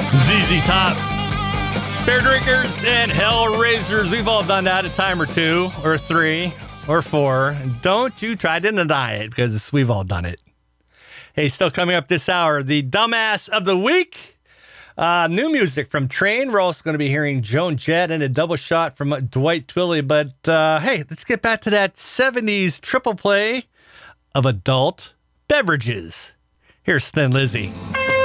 ZZ Top, Bear Drinkers, and Hellraisers. We've all done that a time or two, or three, or four. Don't you try to deny it, because we've all done it. Hey, still coming up this hour, the Dumbass of the Week. New music from Train. We're also going to be hearing Joan Jett and a double shot from Dwight Twilley. But hey, let's get back to that 70s triple play of adult beverages. Here's Thin Lizzy.